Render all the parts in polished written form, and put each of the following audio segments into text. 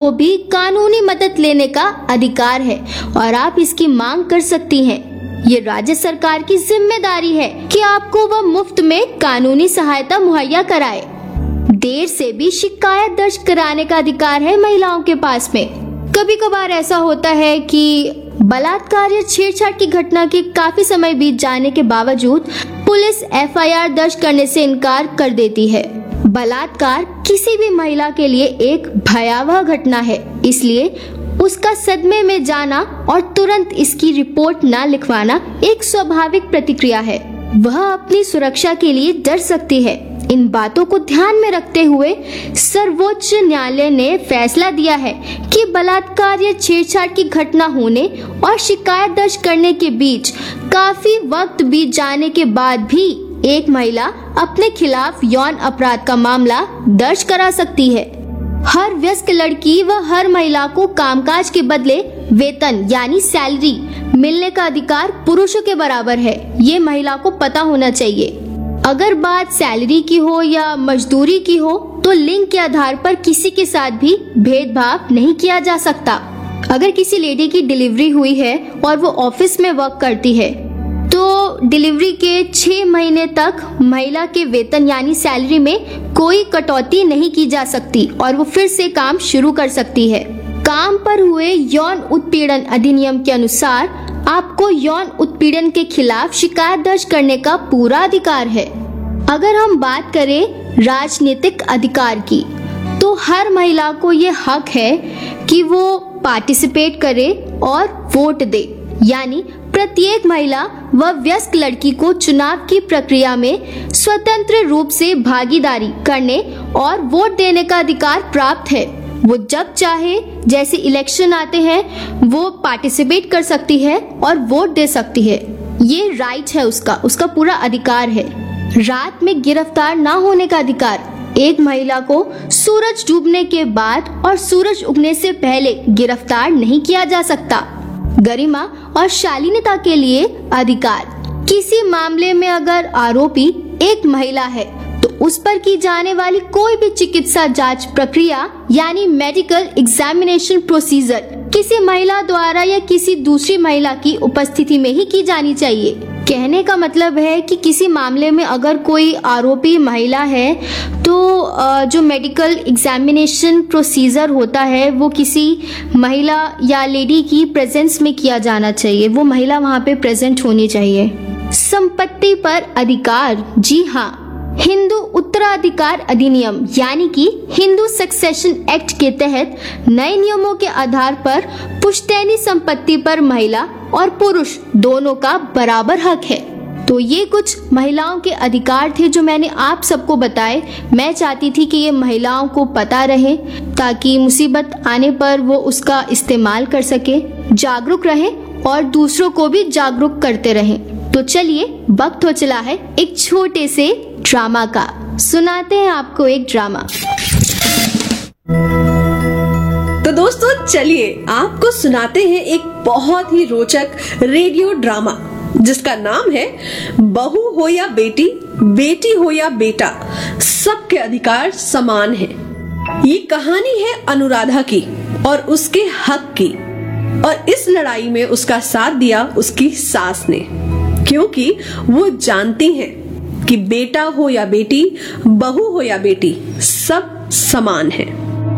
को भी कानूनी मदद लेने का अधिकार है और आप इसकी मांग कर सकती हैं। ये राज्य सरकार की जिम्मेदारी है कि आपको वह मुफ्त में कानूनी सहायता मुहैया कराए। देर से भी शिकायत दर्ज कराने का अधिकार है महिलाओं के पास में। कभी कभार ऐसा होता है कि बलात्कार या छेड़छाड़ की घटना के काफी समय बीत जाने के बावजूद पुलिस एफआईआर दर्ज करने से इनकार कर देती है। बलात्कार किसी भी महिला के लिए एक भयावह घटना है, इसलिए उसका सदमे में जाना और तुरंत इसकी रिपोर्ट न लिखवाना एक स्वाभाविक प्रतिक्रिया है। वह अपनी सुरक्षा के लिए डर सकती है। इन बातों को ध्यान में रखते हुए सर्वोच्च न्यायालय ने फैसला दिया है कि बलात्कार या छेड़छाड़ की घटना होने और शिकायत दर्ज करने के बीच काफी वक्त बीत जाने के बाद भी एक महिला अपने खिलाफ यौन अपराध का मामला दर्ज करा सकती है। हर वयस्क लड़की व हर महिला को कामकाज के बदले वेतन यानी सैलरी मिलने का अधिकार पुरुषों के बराबर है। ये महिला को पता होना चाहिए। अगर बात सैलरी की हो या मजदूरी की हो तो लिंग के आधार पर किसी के साथ भी भेदभाव नहीं किया जा सकता। अगर किसी लेडी की डिलीवरी हुई है और वो ऑफिस में वर्क करती है तो डिलीवरी के 6 महीने तक महिला के वेतन यानी सैलरी में कोई कटौती नहीं की जा सकती और वो फिर से काम शुरू कर सकती है। काम पर हुए यौन उत्पीड़न अधिनियम के अनुसार आपको यौन उत्पीड़न के खिलाफ शिकायत दर्ज करने का पूरा अधिकार है। अगर हम बात करें राजनीतिक अधिकार की तो हर महिला को ये हक है कि वो पार्टिसिपेट करे और वोट दे, यानी प्रत्येक महिला व वयस्क लड़की को चुनाव की प्रक्रिया में स्वतंत्र रूप से भागीदारी करने और वोट देने का अधिकार प्राप्त है। वो जब चाहे जैसे इलेक्शन आते हैं वो पार्टिसिपेट कर सकती है और वोट दे सकती है। ये राइट है उसका पूरा अधिकार है। रात में गिरफ्तार ना होने का अधिकार। एक महिला को सूरज डूबने के बाद और सूरज उगने से पहले गिरफ्तार नहीं किया जा सकता। गरिमा और शालीनता के लिए अधिकार। किसी मामले में अगर आरोपी एक महिला है तो उस पर की जाने वाली कोई भी चिकित्सा जांच प्रक्रिया यानी मेडिकल एग्जामिनेशन प्रोसीजर किसी महिला द्वारा या किसी दूसरी महिला की उपस्थिति में ही की जानी चाहिए। कहने का मतलब है कि किसी मामले में अगर कोई आरोपी महिला है तो जो मेडिकल एग्जामिनेशन प्रोसीजर होता है वो किसी महिला या लेडी की प्रेजेंस में किया जाना चाहिए। वो महिला वहाँ पे प्रेजेंट होनी चाहिए। संपत्ति पर अधिकार। जी हाँ, हिंदू उत्तराधिकार अधिनियम यानी कि हिंदू सक्सेशन एक्ट के तहत नए नियमों के आधार पर पुश्तैनी संपत्ति पर महिला और पुरुष दोनों का बराबर हक है। तो ये कुछ महिलाओं के अधिकार थे जो मैंने आप सबको बताए। मैं चाहती थी कि ये महिलाओं को पता रहे ताकि मुसीबत आने पर वो उसका इस्तेमाल कर सके, जागरूक रहे और दूसरों को भी जागरूक करते रहें। तो चलिए वक्त हो चला है एक छोटे से ड्रामा का। सुनाते हैं आपको एक ड्रामा। तो दोस्तों चलिए आपको सुनाते हैं एक बहुत ही रोचक रेडियो ड्रामा जिसका नाम है बहू हो या बेटी, बेटी हो या बेटा, सबके अधिकार समान है। ये कहानी है अनुराधा की और उसके हक की, और इस लड़ाई में उसका साथ दिया उसकी सास ने, क्योंकि वो जानती हैं कि बेटा हो या बेटी, बहू हो या बेटी, सब समान है।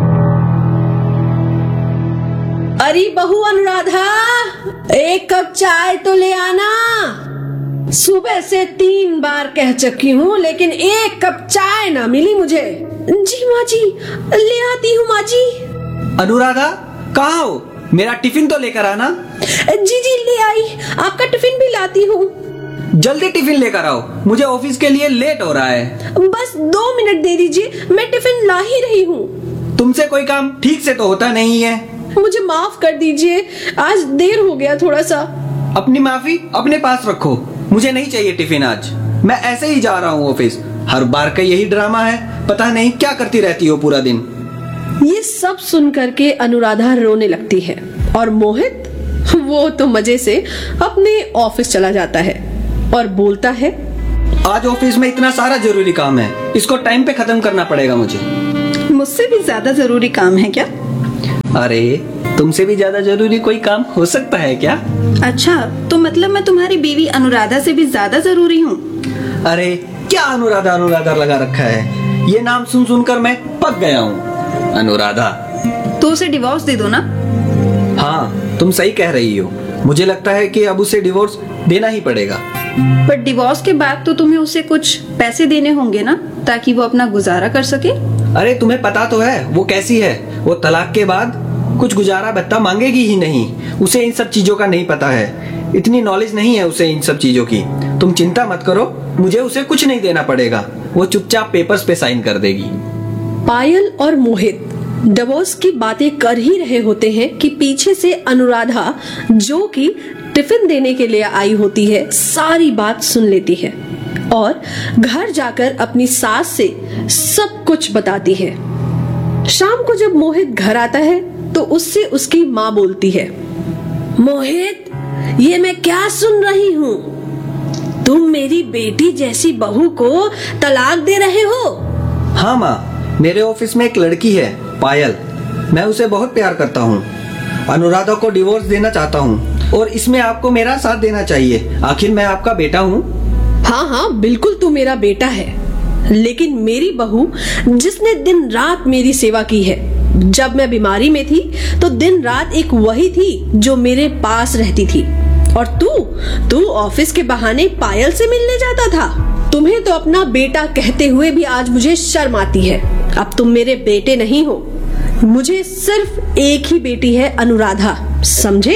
अरे बहू अनुराधा, एक कप चाय तो ले आना। सुबह से 3 बार कह चुकी हूँ लेकिन एक कप चाय ना मिली मुझे। जी माँ जी, ले आती हूँ माँ जी। अनुराधा कहाँ हो? मेरा टिफिन तो लेकर आना। जी जी ले आई, आपका टिफिन भी लाती हूँ। जल्दी टिफिन लेकर आओ, मुझे ऑफिस के लिए लेट हो रहा है। बस 2 मिनट दे दीजिए, मैं टिफिन ला ही रही हूँ। तुमसे कोई काम ठीक से तो होता नहीं है। मुझे माफ कर दीजिए, आज देर हो गया थोड़ा सा। अपनी माफी अपने पास रखो, मुझे नहीं चाहिए टिफिन आज। मैं ऐसे ही जा रहा हूँ ऑफिस। हर बार का यही ड्रामा है, पता नहीं क्या करती रहती हो पूरा दिन। ये सब सुन करके अनुराधा रोने लगती है और मोहित वो तो मजे से अपने ऑफिस चला जाता है और बोलता है, आज ऑफिस में इतना सारा जरूरी काम है, इसको टाइम पे खत्म करना पड़ेगा मुझे। मुझसे भी ज्यादा जरूरी काम है क्या? अरे तुमसे भी ज्यादा जरूरी कोई काम हो सकता है क्या? अच्छा, तो मतलब मैं तुम्हारी बीवी अनुराधा से भी ज्यादा जरूरी हूँ? अरे क्या अनुराधा अनुराधा लगा रखा है, ये नाम सुन सुनकर मैं पक गया हूँ। अनुराधा। तो उसे डिवोर्स दे दो ना। हाँ तुम सही कह रही हो, मुझे लगता है कि अब उसे डिवोर्स देना ही पड़ेगा। पर डिवोर्स के बाद तो तुम्हें उसे कुछ पैसे देने होंगे ना, ताकि वो अपना गुजारा कर सके। अरे तुम्हें पता तो है वो कैसी है, वो तलाक के बाद कुछ गुजारा भत्ता मांगेगी ही नहीं। उसे इन सब चीजों का नहीं पता है, इतनी नॉलेज नहीं है उसे इन सब चीजों की। तुम चिंता मत करो, मुझे उसे कुछ नहीं देना पड़ेगा, वो चुपचाप पेपर्स पे साइन कर देगी। पायल और मोहित डिवोर्स की बातें कर ही रहे होते हैं कि पीछे से अनुराधा, जो कि टिफिन देने के लिए आई होती है, सारी बात सुन लेती है और घर जाकर अपनी सास से सब कुछ बताती है। शाम को जब मोहित घर आता है तो उससे उसकी माँ बोलती है, मोहित, ये मैं क्या सुन रही हूँ? तुम मेरी बेटी जैसी बहू को तलाक दे रहे हो? हाँ माँ, मेरे ऑफिस में एक लड़की है पायल, मैं उसे बहुत प्यार करता हूँ। अनुराधा को डिवोर्स देना चाहता हूँ और इसमें आपको मेरा साथ देना चाहिए, आखिर मैं आपका बेटा हूँ। हाँ हाँ बिल्कुल तू मेरा बेटा है, लेकिन मेरी बहू जिसने दिन रात मेरी सेवा की है, जब मैं बीमारी में थी तो दिन रात एक वही थी जो मेरे पास रहती थी। और तू ऑफिस के बहाने पायल से मिलने जाता था। तुम्हें तो अपना बेटा कहते हुए भी आज मुझे शर्म आती है। अब तुम मेरे बेटे नहीं हो, मुझे सिर्फ एक ही बेटी है, अनुराधा, समझे?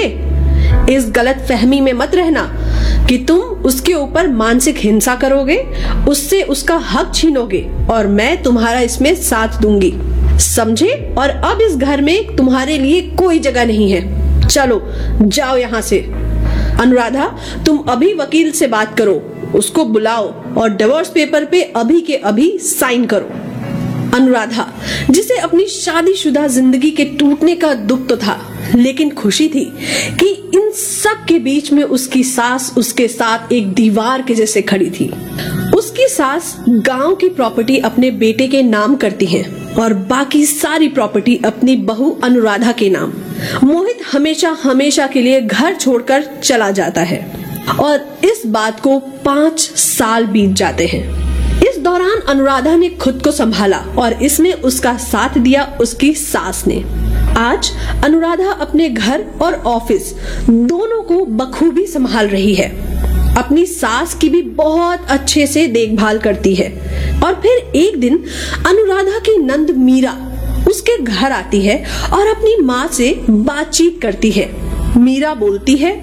इस गलत फहमी में मत रहना कि तुम उसके ऊपर मानसिक हिंसा करोगे, उससे उसका हक छीनोगे और मैं तुम्हारा इसमें साथ दूंगी, समझे? और अब इस घर में तुम्हारे लिए कोई जगह नहीं है, चलो जाओ यहाँ से। अनुराधा, तुम अभी वकील से बात करो, उसको बुलाओ और डिवोर्स पेपर पे अभी के अभी साइन करो। अनुराधा, जिसे अपनी शादीशुदा जिंदगी के टूटने का दुख तो था, लेकिन खुशी थी कि इन सब के बीच में उसकी सास उसके साथ एक दीवार के जैसे खड़ी थी। उसकी सास गांव की प्रॉपर्टी अपने बेटे के नाम करती है और बाकी सारी प्रॉपर्टी अपनी बहू अनुराधा के नाम। मोहित हमेशा हमेशा के लिए घर छोड़कर चला जाता है और इस बात को 5 साल बीत जाते हैं। इस दौरान अनुराधा ने खुद को संभाला और इसमें उसका साथ दिया उसकी सास ने। आज अनुराधा अपने घर और ऑफिस दोनों को बखूबी संभाल रही है, अपनी सास की भी बहुत अच्छे से देखभाल करती है। और फिर एक दिन अनुराधा की नंद मीरा उसके घर आती है और अपनी माँ से बातचीत करती है। मीरा बोलती है,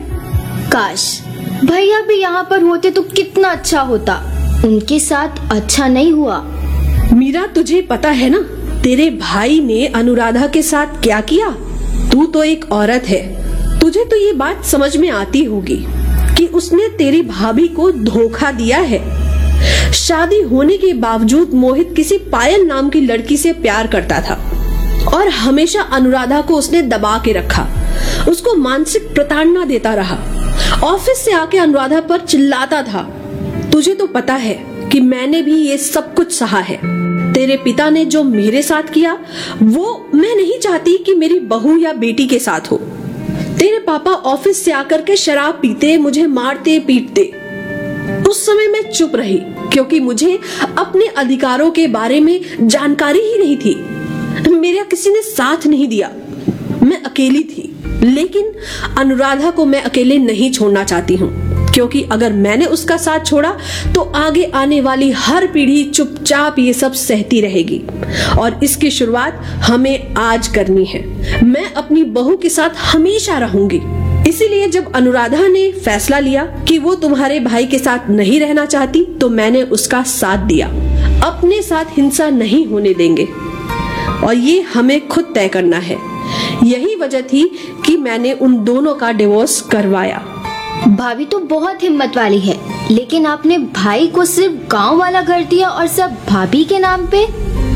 काश भैया भी यहाँ पर होते तो कितना अच्छा होता, उनके साथ अच्छा नहीं हुआ। मीरा, तुझे पता है ना तेरे भाई ने अनुराधा के साथ क्या किया? तू तो एक औरत है, तुझे तो ये बात समझ में आती होगी कि उसने तेरी भाभी को धोखा दिया है। शादी होने के बावजूद मोहित किसी पायल नाम की लड़की से प्यार करता था और हमेशा अनुराधा को उसने दबा के रखा, उसको मानसिक प्रताड़ना देता रहा, ऑफिस से आके अनुराधा पर चिल्लाता था। तुझे तो पता है कि मैंने भी ये सब कुछ सहा है। तेरे पिता ने जो मेरे साथ किया वो मैं नहीं चाहती कि मेरी बहू या बेटी के साथ हो। तेरे पापा ऑफिस से आकर के शराब पीते, मुझे मारते पीटते। उस समय मैं चुप रही क्योंकि मुझे अपने अधिकारों के बारे में जानकारी ही नहीं थी। मेरा किसी ने साथ नहीं दिया, मैं अकेली थी। लेकिन अनुराधा को मैं अकेले नहीं छोड़ना चाहती हूँ, क्योंकि अगर मैंने उसका साथ छोड़ा तो आगे आने वाली हर पीढ़ी चुपचाप ये सब सहती रहेगी और इसकी शुरुआत हमें आज करनी है। मैं अपनी बहू के साथ हमेशा रहूंगी। इसीलिए जब अनुराधा ने फैसला लिया कि वो तुम्हारे भाई के साथ नहीं रहना चाहती तो मैंने उसका साथ दिया। अपने साथ हिंसा नहीं होने देंगे और ये हमें खुद तय करना है। यही वजह थी कि मैंने उन दोनों का डिवोर्स करवाया। भाभी तो बहुत हिम्मत वाली है, लेकिन आपने भाई को सिर्फ गांव वाला घर दिया और सब भाभी के नाम पे।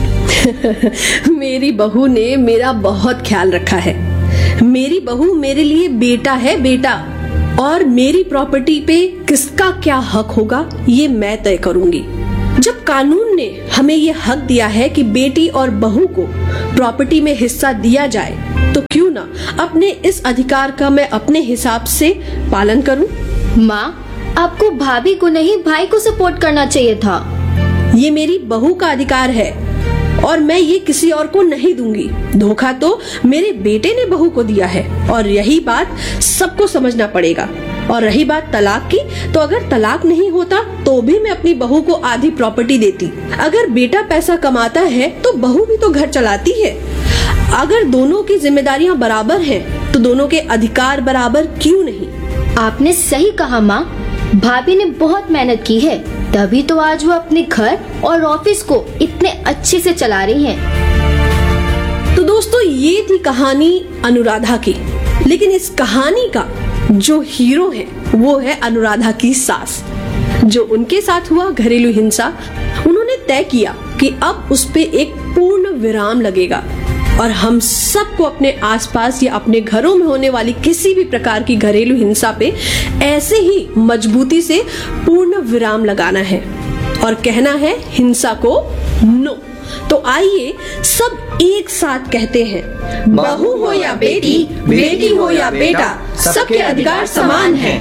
मेरी बहू ने मेरा बहुत ख्याल रखा है। मेरी बहू मेरे लिए बेटा है, बेटा। और मेरी प्रॉपर्टी पे किसका क्या हक होगा ये मैं तय करूंगी। जब कानून ने हमें ये हक दिया है कि बेटी और बहू को प्रॉपर्टी में हिस्सा दिया जाए, तो क्यों ना अपने इस अधिकार का मैं अपने हिसाब से पालन करूं? माँ, आपको भाभी को नहीं भाई को सपोर्ट करना चाहिए था। ये मेरी बहू का अधिकार है और मैं ये किसी और को नहीं दूंगी। धोखा तो मेरे बेटे ने बहू को दिया है और यही बात सबको समझना पड़ेगा। और रही बात तलाक की, तो अगर तलाक नहीं होता तो भी मैं अपनी बहू को आधी प्रॉपर्टी देती। अगर बेटा पैसा कमाता है तो बहू भी तो घर चलाती है। अगर दोनों की जिम्मेदारियां बराबर हैं, तो दोनों के अधिकार बराबर क्यों नहीं? आपने सही कहा माँ, भाभी ने बहुत मेहनत की है, तभी तो आज वो अपने घर और ऑफिस को इतने अच्छे से चला रही हैं। तो दोस्तों, ये थी कहानी अनुराधा की। लेकिन इस कहानी का जो हीरो है वो है अनुराधा की सास। जो उनके साथ हुआ घरेलू हिंसा, उन्होंने तय किया कि अब उस पे एक पूर्ण विराम लगेगा और हम सबको अपने आसपास या अपने घरों में होने वाली किसी भी प्रकार की घरेलू हिंसा पे ऐसे ही मजबूती से पूर्ण विराम लगाना है और कहना है हिंसा को नो। तो आइए सब एक साथ कहते हैं, बहू हो या बेटी, बेटी हो या बेटा, सबके अधिकार समान हैं।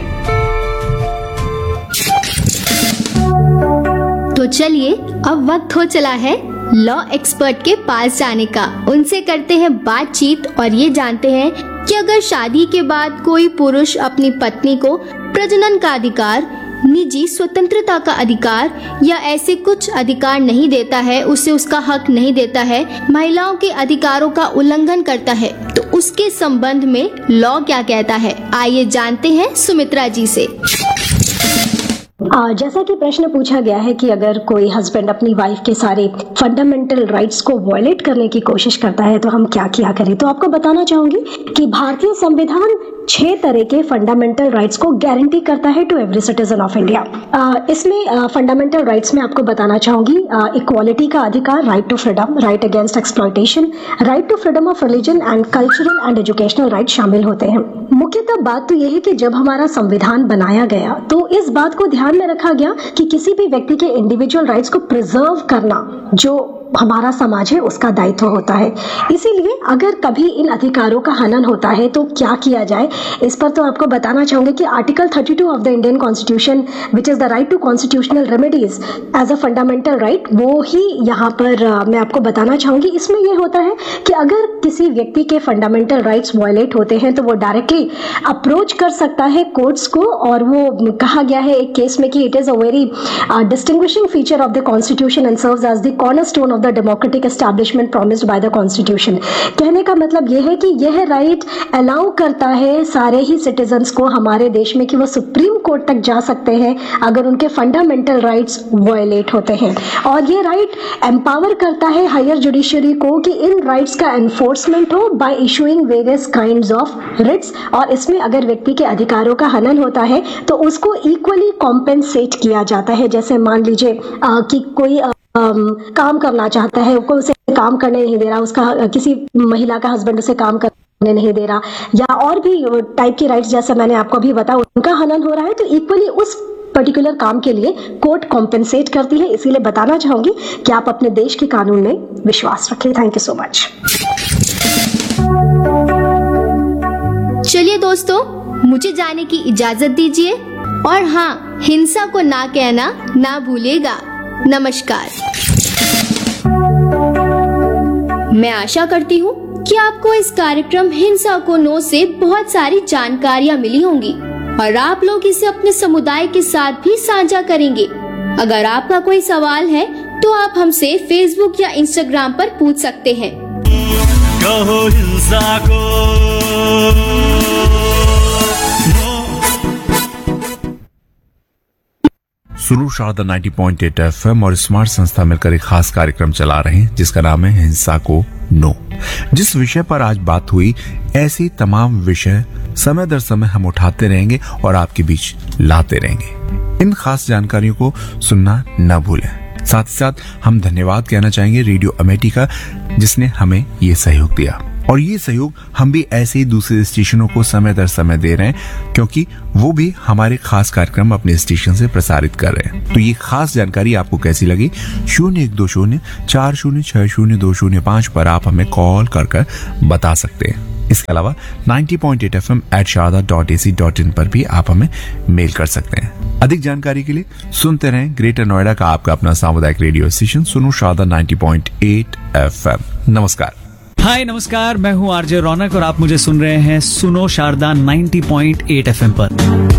तो चलिए अब वक्त हो चला है लॉ एक्सपर्ट के पास जाने का। उनसे करते हैं बातचीत और ये जानते हैं कि अगर शादी के बाद कोई पुरुष अपनी पत्नी को प्रजनन का अधिकार, निजी स्वतंत्रता का अधिकार या ऐसे कुछ अधिकार नहीं देता है, उसे उसका हक नहीं देता है, महिलाओं के अधिकारों का उल्लंघन करता है, तो उसके संबंध में लॉ क्या कहता है। आइए जानते हैं सुमित्रा जी से। जैसा कि प्रश्न पूछा गया है कि अगर कोई हस्बैंड अपनी वाइफ के सारे फंडामेंटल राइट्स को वॉयलेट करने की कोशिश करता है तो हम क्या किया करें। तो आपको बताना चाहूंगी कि भारतीय संविधान 6 तरह के फंडामेंटल राइट्स को गारंटी करता है to every citizen of India. इसमें फंडामेंटल राइट्स में आपको बताना चाहूंगी इक्वालिटी का अधिकार, right to freedom, right against exploitation, right to freedom of religion and cultural and educational right शामिल होते हैं। मुख्यतः बात तो यह है कि जब हमारा संविधान बनाया गया तो इस बात को ध्यान में रखा गया कि किसी भी व्यक्ति के इंडिविजुअल राइट्स को प्रिजर्व करना जो हमारा समाज है उसका दायित्व होता है। इसीलिए अगर कभी इन अधिकारों का हनन होता है तो क्या किया जाए, इस पर तो आपको बताना चाहूंगी कि article 32 of the Indian constitution which is the right to constitutional remedies as a fundamental right, वो ही यहाँ पर मैं आपको बताना चाहूंगी। इसमें यह होता है कि अगर किसी व्यक्ति के फंडामेंटल राइट्स वायलेट होते हैं तो वो डायरेक्टली अप्रोच कर सकता है कोर्ट्स को, और वो कहा गया है एक केस में कि it is a very distinguishing feature of the constitution and serves as the cornerstone of the democratic establishment promised by the constitution. कहने का मतलब यह है कि यह राइट अलाउ करता है सारे ही सिटीजन्स को हमारे देश में कि वो सुप्रीम कोर्ट तक जा सकते हैं अगर उनके फंडामेंटल राइट्स वायलेट होते हैं। और ये राइट एम्पावर करता है हायर जुडिशरी को कि इन राइट्स का एनफोर्समेंट हो bye issuing various kinds of Ritz. और इसमें अगर व्यक्ति के अधिकारों का हनन होता है तो उसको इक्वली कॉम्पेंसेट किया जाता है। जैसे मान लीजिए कि कोई काम करना चाहता है, कोई उसे काम करने नहीं दे रहा, उसका किसी महिला का हस्बैंड उसे काम करने नहीं दे रहा, या और भी टाइप की राइट्स जैसे मैंने आपको अभी बताया उनका हनन हो रहा है, तो इक्वली उस पर्टिकुलर काम के लिए कोर्ट कॉम्पेंसेट करती है। इसीलिए बताना चाहूंगी कि आप अपने देश के कानून में विश्वास रखें। Thank you so much. चलिए दोस्तों, मुझे जाने की इजाजत दीजिए और हाँ, हिंसा को ना कहना ना भूलिएगा। नमस्कार। मैं आशा करती हूँ कि आपको इस कार्यक्रम हिंसा को नो से बहुत सारी जानकारियाँ मिली होंगी और आप लोग इसे अपने समुदाय के साथ भी साझा करेंगे। अगर आपका कोई सवाल है तो आप हमसे फेसबुक या इंस्टाग्राम पर पूछ सकते हैं। कहो हिंसा को सुरू शारदा 90.8 FM और स्मार्ट संस्था मिलकर एक खास कार्यक्रम चला रहे हैं जिसका नाम है हिंसा को नो। जिस विषय पर आज बात हुई, ऐसी तमाम विषय समय दर समय हम उठाते रहेंगे और आपके बीच लाते रहेंगे। इन खास जानकारियों को सुनना न भूलें। साथ ही साथ हम धन्यवाद कहना चाहेंगे रेडियो अमेठी का, जिसने हमें ये सहयोग दिया। और ये सहयोग हम भी ऐसे ही दूसरे स्टेशनों को समय दर समय दे रहे हैं, क्योंकि वो भी हमारे खास कार्यक्रम अपने स्टेशन से प्रसारित कर रहे हैं। तो ये खास जानकारी आपको कैसी लगी? 012040602005 पर आप हमें कॉल कर बता सकते हैं। इसके अलावा 90.8 FM @sharda.ac.in पर भी आप हमें मेल कर सकते हैं। अधिक जानकारी के लिए सुनते रहें ग्रेटर नोएडा का आपका अपना सामुदायिक रेडियो स्टेशन सुनो शारदा 90.8 FM। नमस्कार। हाय नमस्कार, मैं हूँ आरजे रौनक और आप मुझे सुन रहे हैं सुनो शारदा 90.8 FM पर।